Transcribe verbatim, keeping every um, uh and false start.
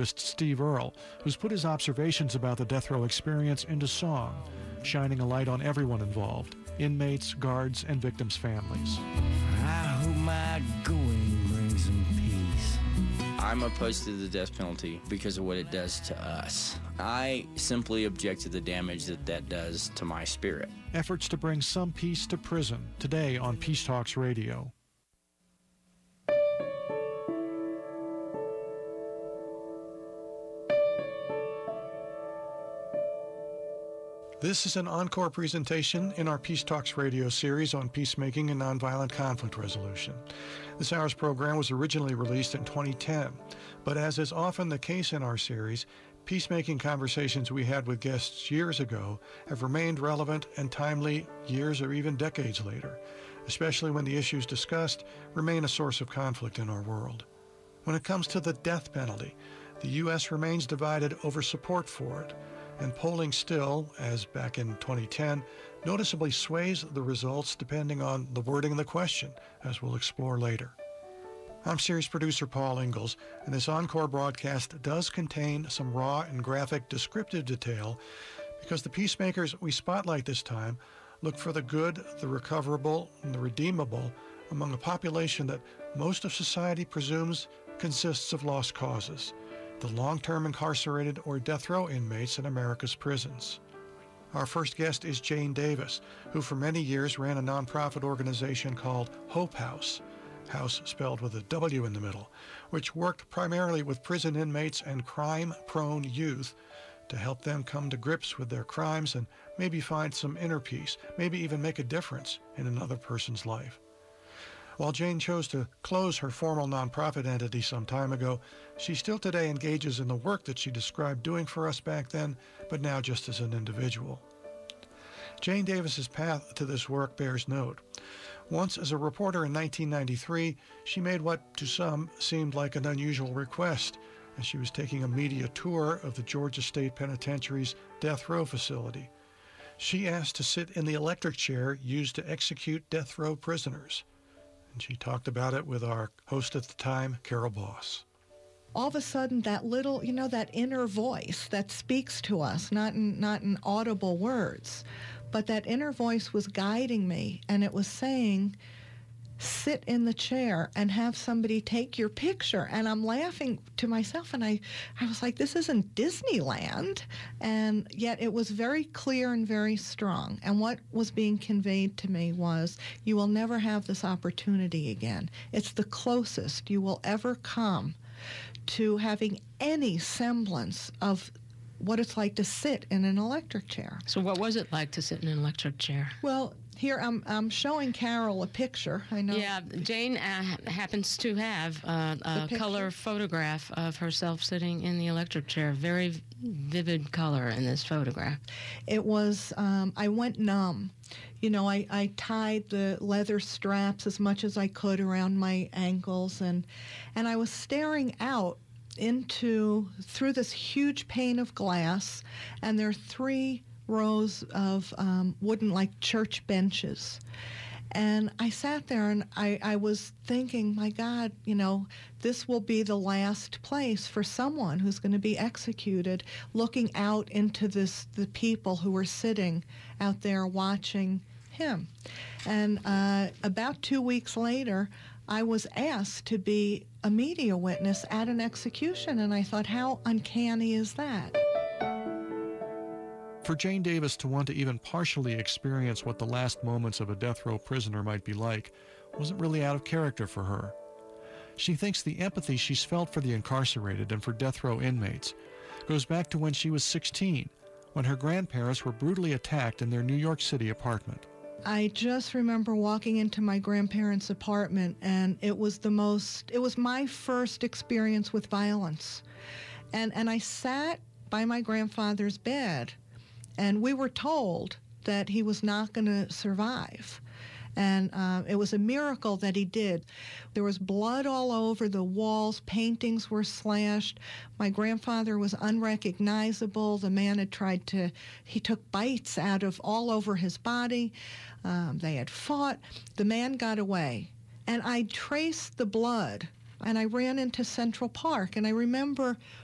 archivist Steve Earle, who's put his observations about the death row experience into song, shining a light on everyone involved, inmates, guards, and victims' families. I hope my going brings some peace. I'm opposed to the death penalty because of what it does to us. I simply object to the damage that that does to my spirit. Efforts to bring some peace to prison, today on Peace Talks Radio. This is an encore presentation in our Peace Talks radio series on peacemaking and nonviolent conflict resolution. This hour's program was originally released in twenty ten, but as is often the case in our series, peacemaking conversations we had with guests years ago have remained relevant and timely years or even decades later, especially when the issues discussed remain a source of conflict in our world. When it comes to the death penalty, the U S remains divided over support for it, and polling still, as back in twenty ten, noticeably sways the results depending on the wording of the question, as we'll explore later. I'm series producer Paul Ingalls, and this encore broadcast does contain some raw and graphic descriptive detail because the peacemakers we spotlight this time look for the good, the recoverable, and the redeemable among a population that most of society presumes consists of lost causes, the long-term incarcerated or death row inmates in America's prisons. Our first guest is Jane Davis, who for many years ran a nonprofit organization called Hope House, House spelled with a W in the middle, which worked primarily with prison inmates and crime-prone youth to help them come to grips with their crimes and maybe find some inner peace, maybe even make a difference in another person's life. While Jane chose to close her formal nonprofit entity some time ago, she still today engages in the work that she described doing for us back then, but now just as an individual. Jane Davis's path to this work bears note. Once as a reporter in nineteen ninety-three, she made what to some seemed like an unusual request, as she was taking a media tour of the Georgia State Penitentiary's death row facility. She asked to sit in the electric chair used to execute death row prisoners. And she talked about it with our host at the time, Carol Boss. All of a sudden, that little, you know, that inner voice that speaks to us, not in, not in audible words, but that inner voice was guiding me, and it was saying, sit in the chair and have somebody take your picture. And I'm laughing to myself, and I, I was like, this isn't Disneyland. And yet it was very clear and very strong. And what was being conveyed to me was, you will never have this opportunity again. It's the closest you will ever come to having any semblance of what it's like to sit in an electric chair. So what was it like to sit in an electric chair? Well, here I'm I'm showing Carol a picture. I know. Yeah, Jane uh, happens to have uh, a color photograph of herself sitting in the electric chair. Very vivid color in this photograph. It was, um, I went numb. You know, I, I tied the leather straps as much as I could around my ankles, and and I was staring out into, through this huge pane of glass, and there are three rows of um, wooden, like church benches. And I sat there and I, I was thinking, my God, you know, this will be the last place for someone who's going to be executed, looking out into this, the people who were sitting out there watching him. And uh, about two weeks later, I was asked to be a media witness at an execution, and I thought, how uncanny is that? For Jane Davis to want to even partially experience what the last moments of a death row prisoner might be like wasn't really out of character for her. She thinks the empathy she's felt for the incarcerated and for death row inmates goes back to when she was sixteen, when her grandparents were brutally attacked in their New York City apartment. I just remember walking into my grandparents' apartment, and it was the most, it was my first experience with violence. And, and I sat by my grandfather's bed, and we were told that he was not going to survive. And uh, it was a miracle that he did. There was blood all over the walls. Paintings were slashed. My grandfather was unrecognizable. The man had tried to, he took bites out of all over his body. Um, they had fought. The man got away. And I traced the blood, and I ran into Central Park. And I remember